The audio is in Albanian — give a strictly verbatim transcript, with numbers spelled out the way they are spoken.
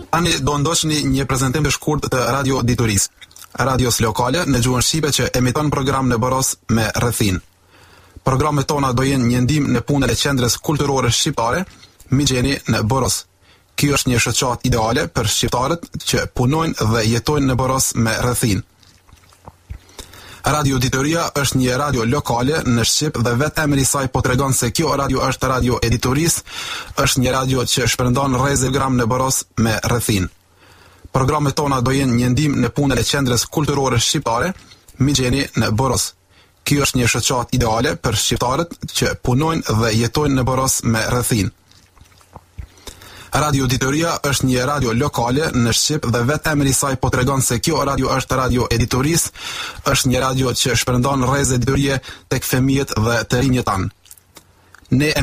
Tani do ndoshni një prezantim të shkurt të radio diturisë, radios lokale në gjuhën shqipe që emiton program në Boros me rrethin. Programet tona do jenë një ndihmë në punën e qendrës kulturore shqiptare, Migjeni në Boros. Kjo është një shoqatë ideale për shqiptarët që punojnë dhe jetojnë në Boros me rrethin. Radio Ditoria është një radio lokale në Shqip dhe vetë emri i saj po tregon se kjo radio është radio editorisë, është një radio që shpërndan rrezë gram në Boros me rrethin. Programet tona do jenë një ndihmë në punën e qendrës kulturore shqiptare, Migjeni në Boros. Kjo është një shoqatë ideale për shqiptarët që punojnë dhe jetojnë në Boros me rrethin. Radio Ditoria është një radio lokale në Shqip dhe vetë emri i saj po tregon se kjo radio është radio editorisë, është një radio që shpërndan rrezë editorie tek fëmijët dhe të rinjët tanë. Ne